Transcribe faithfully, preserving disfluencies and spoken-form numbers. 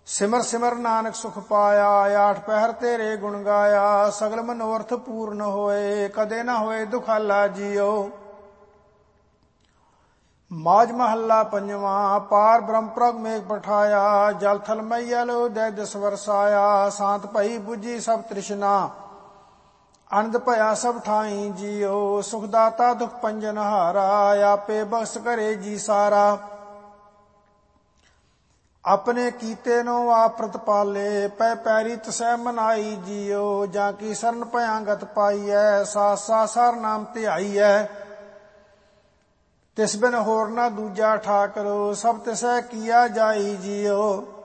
ਸਿਮਰ ਸਿਮਰ ਨਾਨਕ ਸੁਖ ਪਾਇਆ, ਆਠ ਪਹਿਰ ਤੇਰੇ ਗੁਣ ਗਾਇਆ। ਸਗਲ ਮਨੋਰਥ ਪੂਰਨ ਹੋਏ, ਕਦੇ ਨਾ ਹੋਏ ਦੁਖਾਲਾ ਜੀਓ। ਮਾਝ ਮਹੱਲਾ ਪੰਜਵਾਂ। ਪਾਰ ਬ੍ਰਹਮ ਪ੍ਰਗ ਮੇਘ ਪਠਾਇਆ, ਜਲ ਥਲ ਮਈਅਲ ਉਦੈ ਦਿਸ ਵਰਸਾਇਆ। ਸ਼ਾਂਤ ਭਈ ਬੁਝੀ ਸਭ ਤ੍ਰਿਸ਼ਨਾ, ਅਨੰਦ ਭਇਆ ਸਭ ਠਾਈ ਜੀਓ। ਸੁਖ ਦਾਤਾ ਦੁਖ ਪੰਜਨ ਹਾਰਾ, ਆਪੇ ਬਖਸ਼ ਕਰੇ ਜੀ ਸਾਰਾ। ਆਪਣੇ ਕੀਤੇ ਨੂੰ ਆਪ ਪ੍ਰਤਪਾਲੇ, ਪੈ ਪੈਰੀ ਤਸੈ ਮਨਾਈ ਜੀਓ। ਜਾਂ ਕੀ ਸਰਨ ਭਇਆ ਗਤ ਪਾਈਐ, ਸਾਸ ਸਾਸ ਹਰ ਨਾਮ ਧਿਆਈਐ। ਤਿਸ ਬਿਨ ਹੋਰ ਨਾ ਦੂਜਾ ਠਾਕਰ, ਸਭ ਤਿਸੈ ਕੀਆ ਜਾਈ ਜੀਓ।